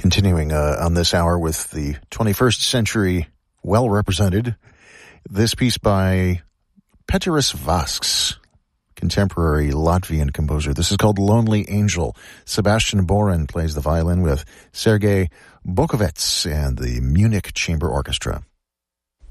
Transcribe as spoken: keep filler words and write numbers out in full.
Continuing uh, on this hour with the twenty-first century well represented, this piece by Peteris Vasks, contemporary Latvian composer. This is called Lonely Angel. Sebastian Boren plays the violin with Sergei Bokovets and the Munich Chamber Orchestra.